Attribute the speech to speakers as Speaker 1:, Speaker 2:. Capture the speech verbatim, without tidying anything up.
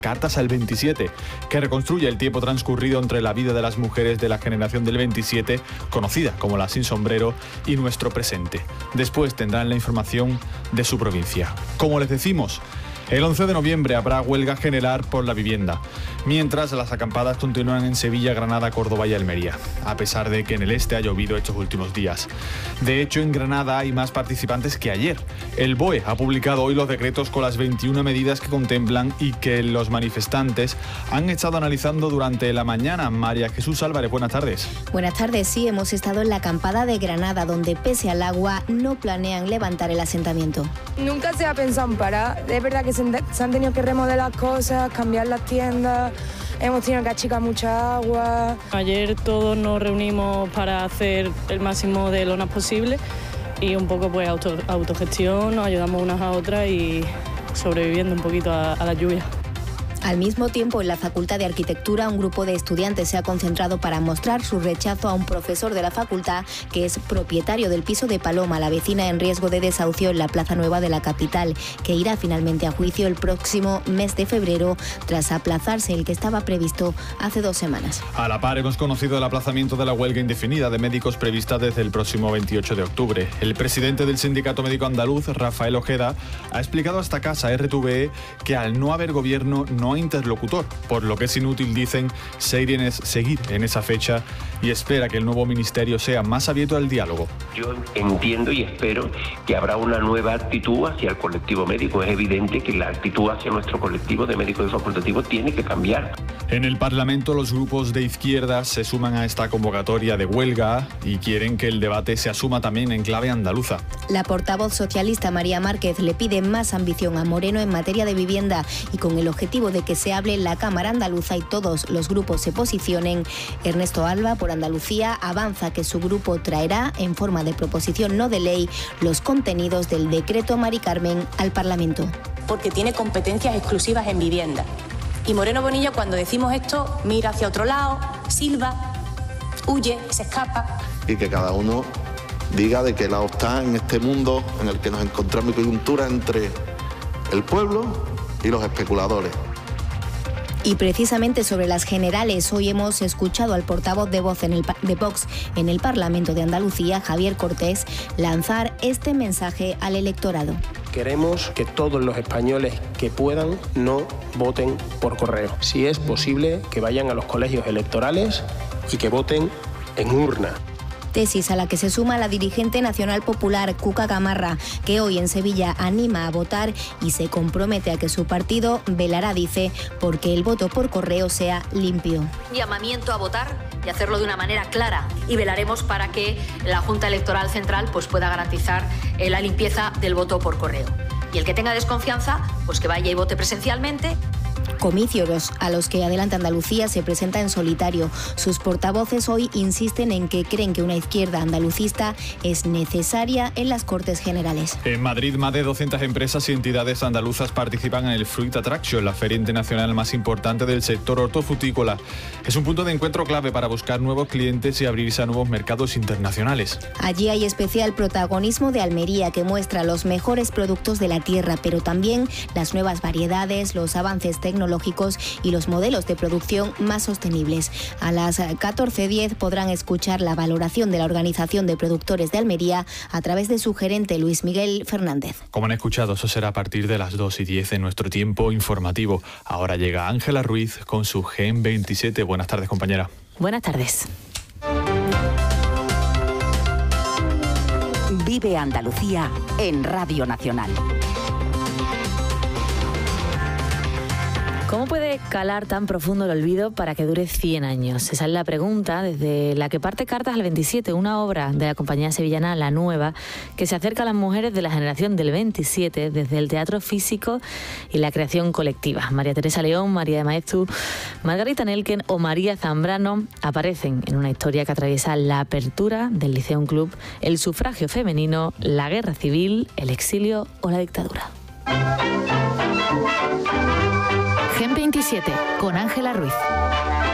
Speaker 1: Cartas al veintisiete, que reconstruye el tiempo transcurrido entre la vida de las mujeres de la generación del veintisiete, conocida como la sin sombrero, y nuestro presente. Después tendrán la información de su provincia. Como les decimos, el once de noviembre habrá huelga general por la vivienda, mientras las acampadas continúan en Sevilla, Granada, Córdoba y Almería, a pesar de que en el este ha llovido estos últimos días. De hecho, en Granada hay más participantes que ayer. El B O E ha publicado hoy los decretos con las veintiuna medidas que contemplan y que los manifestantes han estado analizando durante la mañana. María Jesús Álvarez, buenas tardes.
Speaker 2: Buenas tardes, sí, hemos estado en la acampada de Granada, donde pese al agua no planean levantar el asentamiento.
Speaker 3: Nunca se ha pensado en parar, es verdad que se Se han tenido que remodelar cosas, cambiar las tiendas, hemos tenido que achicar mucha agua.
Speaker 4: Ayer todos nos reunimos para hacer el máximo de lonas posible y un poco pues auto, autogestión, nos ayudamos unas a otras y sobreviviendo un poquito a, a la lluvia.
Speaker 2: Al mismo tiempo, en la Facultad de Arquitectura, un grupo de estudiantes se ha concentrado para mostrar su rechazo a un profesor de la facultad que es propietario del piso de Paloma, la vecina en riesgo de desahucio en la Plaza Nueva de la capital, que irá finalmente a juicio el próximo mes de febrero, tras aplazarse el que estaba previsto hace dos semanas.
Speaker 1: A la par, hemos conocido el aplazamiento de la huelga indefinida de médicos prevista desde el próximo veintiocho de octubre. El presidente del Sindicato Médico Andaluz, Rafael Ojeda, ha explicado a esta casa R T V E que al no haber gobierno no interlocutor, por lo que es inútil, dicen, seguir en, es, seguir en esa fecha, y espera que el nuevo ministerio sea más abierto al diálogo.
Speaker 5: Yo entiendo y espero que habrá una nueva actitud hacia el colectivo médico. Es evidente que la actitud hacia nuestro colectivo de médicos y facultativos tiene que cambiar.
Speaker 1: En el Parlamento, los grupos de izquierda se suman a esta convocatoria de huelga y quieren que el debate se asuma también en clave andaluza.
Speaker 2: La portavoz socialista María Márquez le pide más ambición a Moreno en materia de vivienda y con el objetivo de que se hable en la Cámara andaluza y todos los grupos se posicionen. Ernesto Alba, por Andalucía, avanza que su grupo traerá en forma de proposición no de ley los contenidos del decreto Mari Carmen al Parlamento.
Speaker 6: Porque tiene competencias exclusivas en vivienda. Y Moreno Bonilla, cuando decimos esto, mira hacia otro lado, silba, huye, se escapa.
Speaker 7: Y que cada uno diga de qué lado está en este mundo en el que nos encontramos en coyuntura entre el pueblo y los especuladores.
Speaker 2: Y precisamente sobre las generales, hoy hemos escuchado al portavoz de Vox en el, de Vox en el Parlamento de Andalucía, Javier Cortés, lanzar este mensaje al electorado.
Speaker 8: Queremos que todos los españoles que puedan no voten por correo. Si es posible, que vayan a los colegios electorales y que voten en urna.
Speaker 2: Tesis a la que se suma la dirigente nacional popular Cuca Gamarra, que hoy en Sevilla anima a votar y se compromete a que su partido velará, dice, porque el voto por correo sea limpio.
Speaker 9: Llamamiento a votar y hacerlo de una manera clara, y velaremos para que la Junta Electoral Central pues, pueda garantizar eh, la limpieza del voto por correo. Y el que tenga desconfianza, pues que vaya y vote presencialmente.
Speaker 2: Comicios a los que Adelante Andalucía se presenta en solitario. Sus portavoces hoy insisten en que creen que una izquierda andalucista es necesaria en las Cortes Generales.
Speaker 1: En Madrid, más de doscientas empresas y entidades andaluzas participan en el Fruit Attraction, la feria internacional más importante del sector hortofrutícola. Es un punto de encuentro clave para buscar nuevos clientes y abrirse a nuevos mercados internacionales.
Speaker 2: Allí hay especial protagonismo de Almería, que muestra los mejores productos de la tierra, pero también las nuevas variedades, los avances tecnológicos y los modelos de producción más sostenibles. A las catorce diez podrán escuchar la valoración de la Organización de Productores de Almería a través de su gerente Luis Miguel Fernández.
Speaker 1: Como han escuchado, eso será a partir de las dos y diez en nuestro tiempo informativo. Ahora llega Ángela Ruiz con su Gen veintisiete. Buenas tardes, compañera.
Speaker 10: Buenas tardes. Vive Andalucía en Radio Nacional. ¿Cómo puede calar tan profundo el olvido para que dure cien años? Esa es la pregunta desde la que parte Cartas al veintisiete, una obra de la compañía sevillana La Nueva, que se acerca a las mujeres de la generación del veintisiete desde el teatro físico y la creación colectiva. María Teresa León, María de Maeztu, Margarita Nelken o María Zambrano aparecen en una historia que atraviesa la apertura del Liceum Club, el sufragio femenino, la guerra civil, el exilio o la dictadura.
Speaker 11: Gen veintisiete, con Ángela Ruiz.